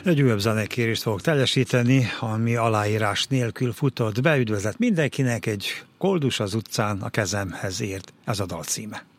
Egy újabb zenekérést fogok teljesíteni, ami aláírás nélkül futott be. Üdvözlet mindenkinek, egy koldus az utcán a kezemhez ért. Ez a dal címe.